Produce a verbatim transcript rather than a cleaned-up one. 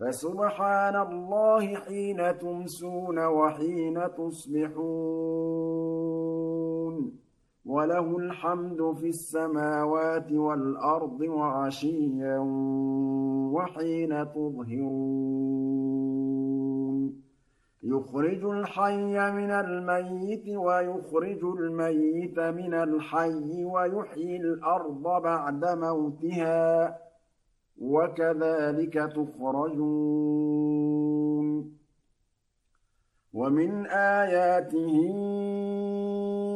فسبحان الله حين تمسون وحين تصبحون وله الحمد في السماوات والأرض وعشيا وحين تظهرون يخرج الحي من الميت ويخرج الميت من الحي ويحيي الأرض بعد موتها وكذلك تخرجون ومن آياته